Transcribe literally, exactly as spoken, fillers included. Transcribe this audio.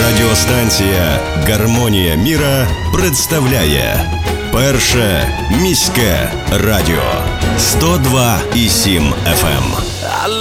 Радіостанція «Гармонія міра» представляє Перше міське радіо сто два і сім еф ем.